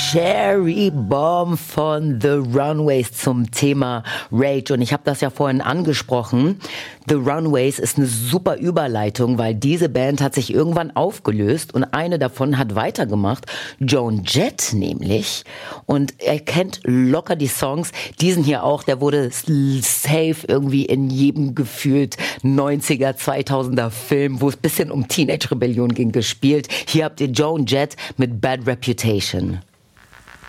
Cherry Bomb von The Runaways zum Thema Rage. Und ich habe das ja vorhin angesprochen. The Runaways ist eine super Überleitung, weil diese Band hat sich irgendwann aufgelöst und eine davon hat weitergemacht. Joan Jett nämlich. Und er kennt locker die Songs. Diesen hier auch, der wurde safe irgendwie in jedem gefühlt 90er, 2000er Film, wo es ein bisschen um Teenage-Rebellion ging, gespielt. Hier habt ihr Joan Jett mit Bad Reputation.